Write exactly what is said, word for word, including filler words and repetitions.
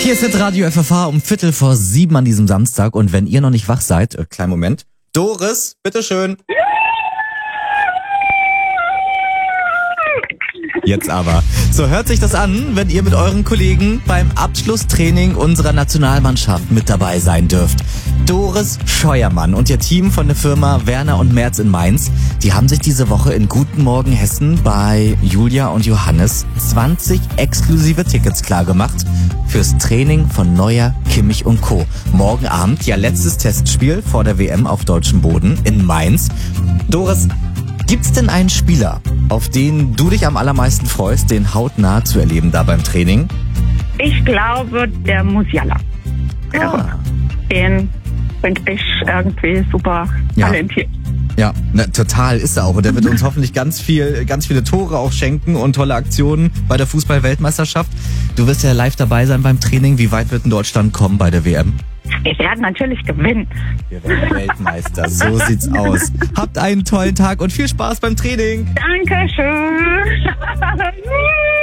Hier ist Hitradio F F H um Viertel vor sieben an diesem Samstag. Und wenn ihr noch nicht wach seid, äh, kleinen Moment. Doris, bitteschön. Jetzt aber. So hört sich das an, wenn ihr mit euren Kollegen beim Abschlusstraining unserer Nationalmannschaft mit dabei sein dürft. Doris Scheuermann und ihr Team von der Firma Werner und Merz in Mainz, die haben sich diese Woche in Guten Morgen Hessen bei Julia und Johannes zwanzig exklusive Tickets klargemacht fürs Training von Neuer, Kimmich und Co. Morgen Abend, ja letztes Testspiel vor der W M auf deutschem Boden in Mainz. Doris, gibt's denn einen Spieler, auf den du dich am allermeisten freust, den hautnah zu erleben da beim Training? Ich glaube, der Musiala. Ah. Den finde ich irgendwie super Ja. talentiert. Ja, ne, total ist er auch. Und der wird uns hoffentlich ganz viel, ganz viele Tore auch schenken und tolle Aktionen bei der Fußball-Weltmeisterschaft. Du wirst ja live dabei sein beim Training. Wie weit wird denn Deutschland kommen bei der W M? Wir werden natürlich gewinnen. Wir werden Weltmeister. So sieht's aus. Habt einen tollen Tag und viel Spaß beim Training. Dankeschön.